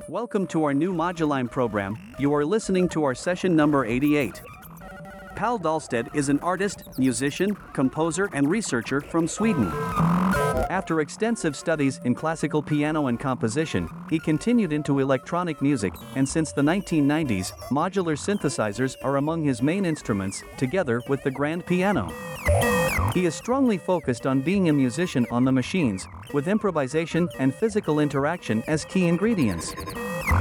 Welcome to our new Moduline program. You are listening to our session number 88. Pal Dahlstedt is an artist, musician, composer, and researcher from Sweden. After extensive studies in classical piano and composition, he continued into electronic music, and since the 1990s, modular synthesizers are among his main instruments, together with the grand piano. He is strongly focused on being a musician on the machines, with improvisation and physical interaction as key ingredients.